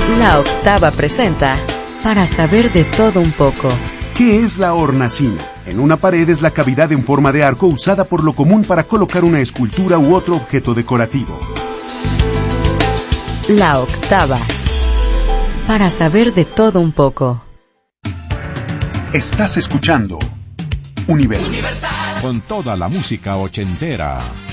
La Octava presenta Para saber de todo un poco. ¿Qué es la hornacina? En una pared es la cavidad en forma de arco usada por lo común para colocar una escultura u otro objeto decorativo. La Octava. Para saber de todo un poco. Estás escuchando Universal. Con toda la música ochentera.